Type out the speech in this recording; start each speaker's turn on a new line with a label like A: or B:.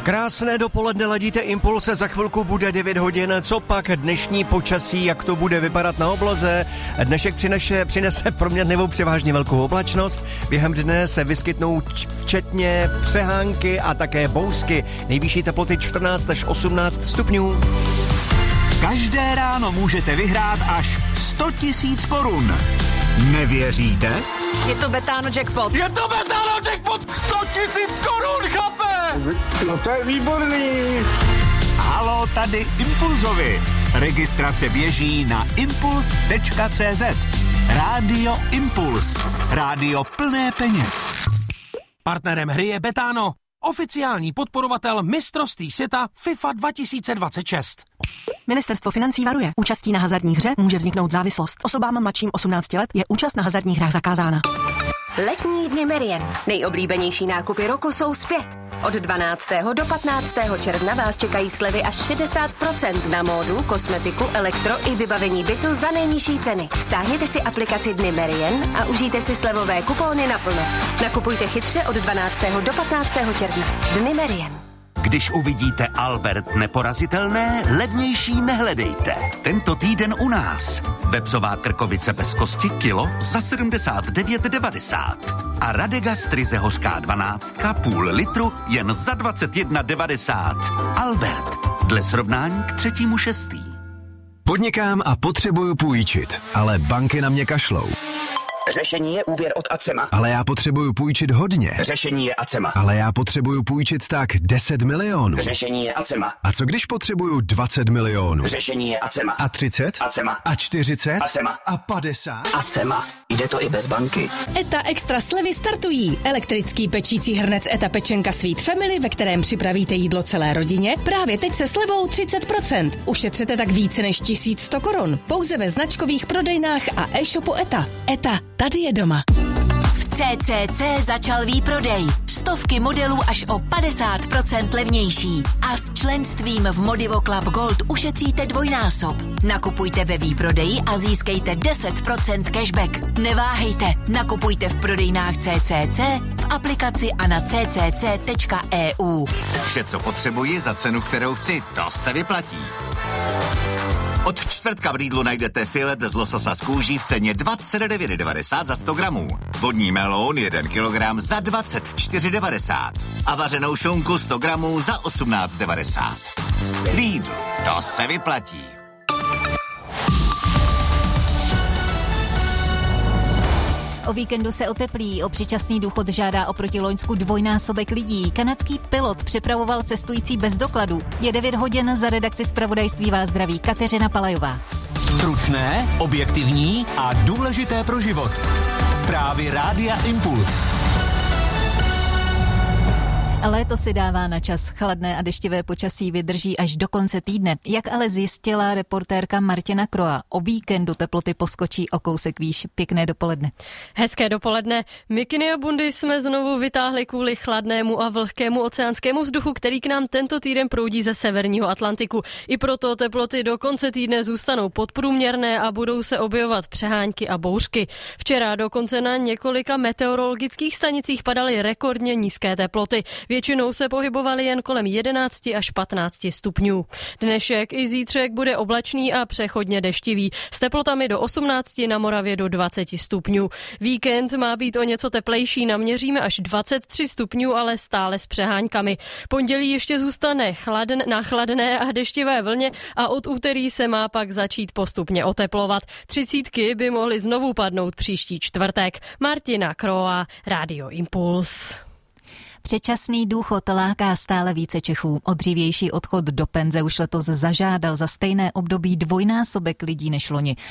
A: Krásné dopoledne, ladíte Impulse, za chvilku bude 9 hodin, co pak dnešní počasí, jak to bude vypadat na obloze. Dnešek přinese proměnlivou převážně velkou oblačnost, během dne se vyskytnou včetně přehánky a také bouřky, nejvyšší teploty 14 až 18 stupňů.
B: Každé ráno můžete vyhrát až 100 000 korun. Nevěříte?
C: Je to Betano jackpot.
D: Je to Betano jackpot! 100 000 korun, chlape!
E: No to je výborný.
B: Halo, tady Impulzovi. Registrace běží na impuls.cz. Rádio Impuls. Rádio plné peněz.
F: Partnerem hry je Betano, oficiální podporovatel mistrovství světa FIFA 2026.
G: Ministerstvo financí varuje. Účastí na hazardní hře může vzniknout závislost. Osobám mladším 18 let je účast na hazardních hrách zakázána.
H: Letní dny Merian. Nejoblíbenější nákupy roku jsou zpět. Od 12. do 15. června vás čekají slevy až 60% na módu, kosmetiku, elektro i vybavení bytu za nejnižší ceny. Stáhněte si aplikaci Dny Merian a užijte si slevové kupóny naplno. Nakupujte chytře od 12. do 15. června. Dny Merian.
B: Když uvidíte Albert neporazitelné, levnější nehledejte. Tento týden u nás. Vepřová krkovice bez kosti kilo za 79,90. A Radega Stryze hořká 12 půl litru jen za 21,90. Albert. Dle srovnání k 3.6.
I: Podnikám a potřebuju půjčit, ale banky na mě kašlou.
J: Řešení je úvěr od Acema.
I: Ale já potřebuju půjčit hodně.
J: Řešení je Acema.
I: Ale já potřebuju půjčit tak 10 milionů.
J: Řešení je Acema.
I: A co když potřebuju 20 milionů?
J: Řešení je Acema.
I: A 30?
J: Acema.
I: A 40?
J: Acema.
I: A 50?
J: Acema. Jde to i bez banky.
K: ETA Extra slevy startují. Elektrický pečící hrnec ETA Pečenka Sweet Family, ve kterém připravíte jídlo celé rodině, právě teď se slevou 30%. Ušetřete tak více než 1100 korun. Pouze ve značkových prodejnách a e-shopu ETA. ETA, tady je doma.
L: V CCC začal výprodej. Stovky modelů až o 50% levnější. A s členstvím v Modivo Club Gold ušetříte dvojnásob. Nakupujte ve výprodeji a získejte 10% cashback. Neváhejte, nakupujte v prodejnách CCC, v aplikaci a na ccc.eu.
M: Vše, co potřebuji za cenu, kterou chci, to se vyplatí. Od čtvrtka v Lidlu najdete filet z lososa z kůží v ceně 29,90 za 100 gramů. Vodní melón 1 kilogram za 24,90 a vařenou šunku 100 gramů za 18,90. Lidl, to se vyplatí.
N: O víkendu se oteplí, o předčasný důchod žádá oproti loňsku dvojnásobek lidí. Kanadský pilot připravoval cestující bez dokladu. Je 9 hodin, za redakci zpravodajství vás zdraví Kateřina Palajová.
B: Stručné, objektivní a důležité pro život. Zprávy Rádia Impuls.
N: Léto si dává na čas. Chladné a deštivé počasí vydrží až do konce týdne. Jak ale zjistila reportérka Martina Kroa, o víkendu teploty poskočí o kousek výš. Pěkné dopoledne.
O: Hezké dopoledne. Mikiny a bundy jsme znovu vytáhli kvůli chladnému a vlhkému oceánskému vzduchu, který k nám tento týden proudí ze severního Atlantiku. I proto teploty do konce týdne zůstanou podprůměrné a budou se objevovat přehánky a bouřky. Včera dokonce na několika meteorologických stanicích padaly rekordně nízké teploty. Většinou se pohybovaly jen kolem 11 až 15 stupňů. Dnešek i zítřek bude oblačný a přechodně deštivý, s teplotami do 18, na Moravě do 20 stupňů. Víkend má být o něco teplejší, naměříme až 23 stupňů, ale stále s přeháňkami. Pondělí ještě zůstane na chladné a deštivé vlně a od úterý se má pak začít postupně oteplovat. 30 by mohly znovu padnout příští čtvrtek. Martina Kroa, Rádio Impuls.
N: Předčasný důchod láká stále více Čechů. O dřívější odchod do penze už letos zažádal za stejné období dvojnásobek lidí než loni.